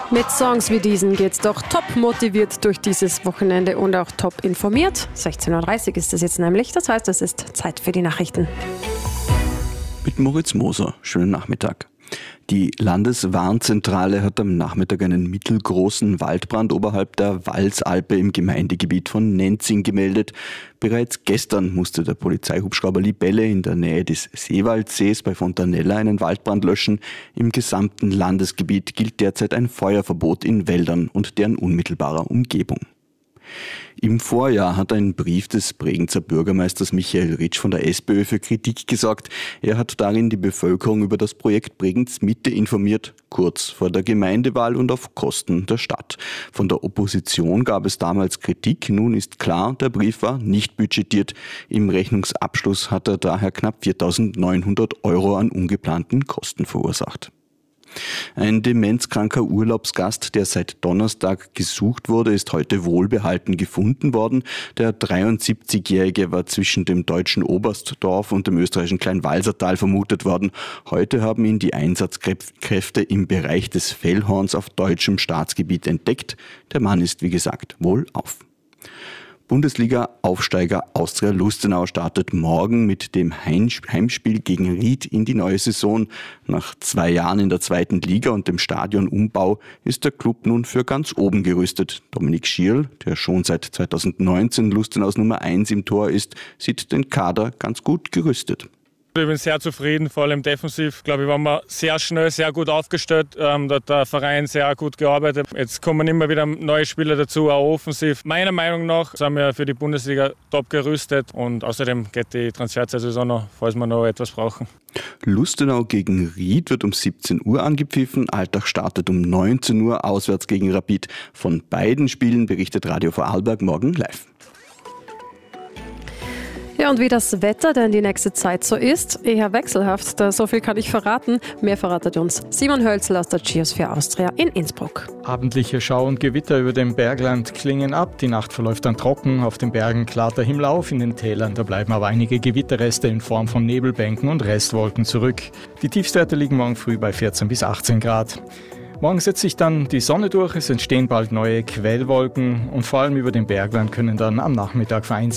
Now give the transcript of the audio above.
Mit Songs wie diesen geht's doch top motiviert durch dieses Wochenende und auch top informiert. 16.30 Uhr ist es jetzt nämlich, das heißt, es ist Zeit für die Nachrichten. Mit Moritz Moser, schönen Nachmittag. Die Landeswarnzentrale hat am Nachmittag einen mittelgroßen Waldbrand oberhalb der Valsalpe im Gemeindegebiet von Nenzing gemeldet. Bereits gestern musste der Polizeihubschrauber Libelle in der Nähe des Seewaldsees bei Fontanella einen Waldbrand löschen. Im gesamten Landesgebiet gilt derzeit ein Feuerverbot in Wäldern und deren unmittelbarer Umgebung. Im Vorjahr hat ein Brief des Bregenzer Bürgermeisters Michael Ritsch von der SPÖ für Kritik gesorgt. Er hat darin die Bevölkerung über das Projekt Bregenz Mitte informiert, kurz vor der Gemeindewahl und auf Kosten der Stadt. Von der Opposition gab es damals Kritik. Nun ist klar, der Brief war nicht budgetiert. Im Rechnungsabschluss hat er daher knapp 4.900 € an ungeplanten Kosten verursacht. Ein demenzkranker Urlaubsgast, der seit Donnerstag gesucht wurde, ist heute wohlbehalten gefunden worden. Der 73-Jährige war zwischen dem deutschen Oberstdorf und dem österreichischen Kleinwalsertal vermutet worden. Heute haben ihn die Einsatzkräfte im Bereich des Fellhorns auf deutschem Staatsgebiet entdeckt. Der Mann ist, wie gesagt, wohlauf. Bundesliga-Aufsteiger Austria Lustenau startet morgen mit dem Heimspiel gegen Ried in die neue Saison. Nach 2 Jahren in der 2. Liga und dem Stadionumbau ist der Klub nun für ganz oben gerüstet. Dominik Schierl, der schon seit 2019 Lustenaus Nummer 1 im Tor ist, sieht den Kader ganz gut gerüstet. Ich bin sehr zufrieden, vor allem defensiv. Ich glaube, wir waren sehr schnell, sehr gut aufgestellt. Da hat der Verein sehr gut gearbeitet. Jetzt kommen immer wieder neue Spieler dazu, auch offensiv. Meiner Meinung nach sind wir für die Bundesliga top gerüstet und außerdem geht die Transferzeit-Saison noch, falls wir noch etwas brauchen. Lustenau gegen Ried wird um 17 Uhr angepfiffen. Altach startet um 19 Uhr auswärts gegen Rapid. Von beiden Spielen berichtet Radio Vorarlberg morgen live. Ja, und wie das Wetter denn die nächste Zeit so ist, eher wechselhaft, so viel kann ich verraten. Mehr verratet uns Simon Hölzl aus der Geosphere Austria in Innsbruck. Abendliche Schau- und Gewitter über dem Bergland klingen ab. Die Nacht verläuft dann trocken. Auf den Bergen klart der Himmel auf. In den Tälern, da bleiben aber einige Gewitterreste in Form von Nebelbänken und Restwolken zurück. Die Tiefstwerte liegen morgen früh bei 14 bis 18 Grad. Morgen setzt sich dann die Sonne durch, es entstehen bald neue Quellwolken und vor allem über dem Bergland können dann am Nachmittag vereinzelt